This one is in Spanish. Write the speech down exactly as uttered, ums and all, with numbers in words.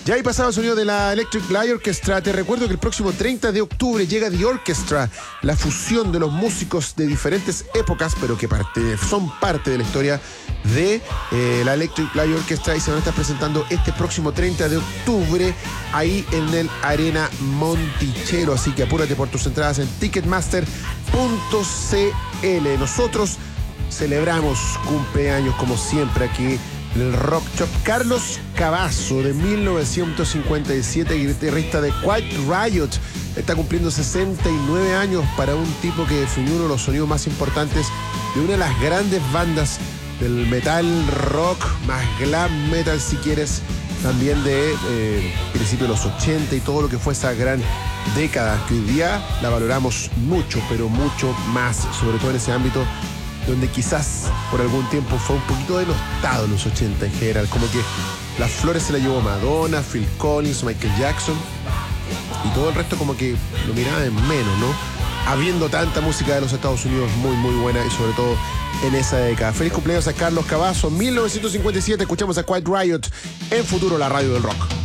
Ya hay pasado el sonido de la Electric Light Orchestra. Te recuerdo que el próximo treinta de octubre llega The Orchestra, la fusión de los músicos de diferentes épocas, pero que parte, son parte de la historia de eh, la Electric Light Orchestra, y se van a estar presentando este próximo treinta de octubre ahí en el Arena Monticello. Así que apúrate por tus entradas en ticketmaster punto c l. Nosotros celebramos cumpleaños como siempre aquí en el Rock Shop. Carlos Cavazo, de mil novecientos cincuenta y siete, guitarrista de Quiet Riot, está cumpliendo sesenta y nueve años, para un tipo que definió uno de los sonidos más importantes de una de las grandes bandas del metal rock, más glam metal si quieres, también de eh, principios de los ochenta y todo lo que fue esa gran década que hoy día la valoramos mucho, pero mucho más, sobre todo en ese ámbito donde quizás por algún tiempo fue un poquito denostado en los ochenta en general, como que las flores se las llevó Madonna, Phil Collins, Michael Jackson, y todo el resto como que lo miraba en menos, ¿no? Habiendo tanta música de los Estados Unidos muy muy buena, y sobre todo en esa década. Feliz cumpleaños a Carlos Cavazo, mil novecientos cincuenta y siete. Escuchamos a Quiet Riot en Futuro, la radio del rock.